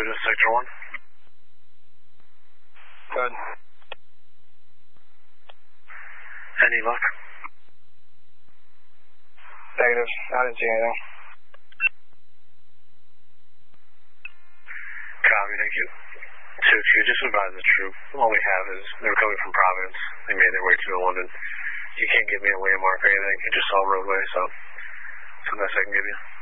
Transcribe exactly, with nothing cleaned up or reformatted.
to Sector one. Good. Any luck? Negative. I didn't see anything. Copy, thank you. two two, just advise the troop. All we have is they're coming from Providence. They made their way to London. You can't give me a landmark or anything. You just saw roadway, so that's the best I can give you.